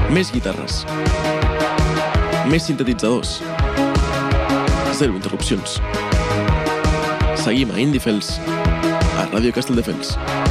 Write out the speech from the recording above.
Més guitarres. Més sintetitzadors. Zero interrupcions. Seguim a Indie Fels a Ràdio Castelldefels.